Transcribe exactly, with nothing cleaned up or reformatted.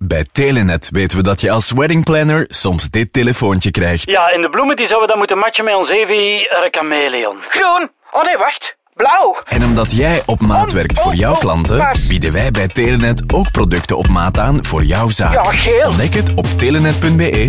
Bij Telenet weten we dat je als weddingplanner soms dit telefoontje krijgt. Ja, en de bloemen die zouden we dan moeten matchen met ons Evi chameleon. Groen. Oh nee, wacht. Blauw. En omdat jij op maat werkt voor jouw klanten, bieden wij bij Telenet ook producten op maat aan voor jouw zaak. Ja, geel. Ontdek het op telenet punt be